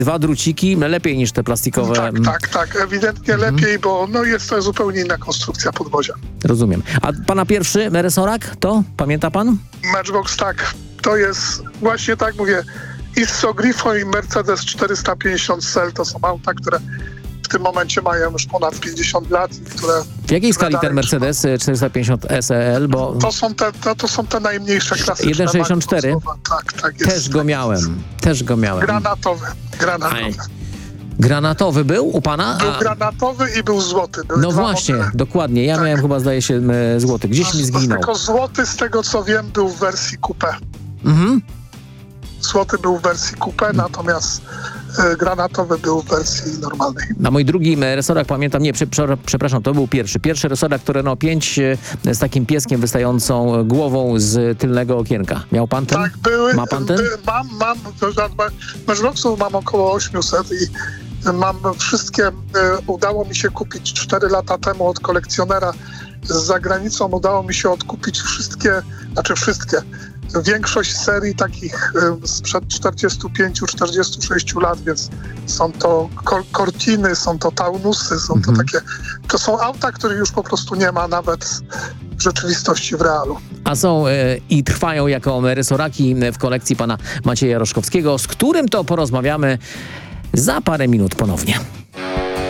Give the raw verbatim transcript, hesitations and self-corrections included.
Dwa druciki, lepiej niż te plastikowe. Tak, tak, tak. Ewidentnie mhm. lepiej, bo no jest to zupełnie inna konstrukcja podwozia. Rozumiem. A pana pierwszy resorak to? Pamięta pan? Matchbox, tak. To jest właśnie tak, mówię, Isso Grifo i Mercedes czterysta pięćdziesiąt S L to są auta, które w tym momencie mają już ponad pięćdziesiąt lat i które... W jakiej skali ten Mercedes czterysta pięćdziesiąt S E L? Bo... To, są te, to, to są te najmniejsze klasyczne. jeden sześćdziesiąt cztery? Tak, tak jest. Też go miałem. Też go miałem. Granatowy. Granatowy. Aj. Granatowy był u pana? Był granatowy i był złoty. Były no właśnie, modele. Dokładnie. Ja tak. miałem chyba, zdaje się, złoty. Gdzieś mi zginął. Tylko złoty, z tego co wiem, był w wersji coupé. Mhm. Złoty był w wersji coupé, mhm. natomiast y, granatowy był w wersji normalnej. Na mój drugi resorak, pamiętam, nie, prze, prze, przepraszam, to był pierwszy. Pierwszy resorak to Renault pięć z takim pieskiem wystającą głową z tylnego okienka. Miał pan ten? Tak, były. Ma pan ten? By, mam, mam. Matchboxów mam około osiemset i mam wszystkie, y, udało mi się kupić cztery lata temu od kolekcjonera z zagranicą, udało mi się odkupić wszystkie, znaczy wszystkie, większość serii takich y, sprzed czterdziestu pięciu czterdziestu sześciu lat, więc są to Cortiny, są to Taunusy, są mhm. to takie, to są auta, których już po prostu nie ma nawet w rzeczywistości, w realu. A są y, i trwają jako resoraki w kolekcji pana Macieja Roszkowskiego, z którym to porozmawiamy za parę minut ponownie.